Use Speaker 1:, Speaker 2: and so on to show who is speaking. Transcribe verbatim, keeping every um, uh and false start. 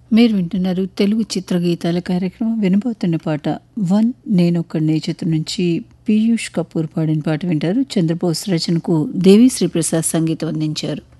Speaker 1: మీరు వింటున్నారు తెలుగు చిత్రగీతాల కార్యక్రమం. వినబోతున్న పాట వన్ నేనొక్కడినే చిత్రం నుంచి పీయూష్ కపూర్ పాడిన పాట వింటారు. చంద్రబోస్ రచనకు దేవిశ్రీ ప్రసాద్ సంగీతం అందించారు.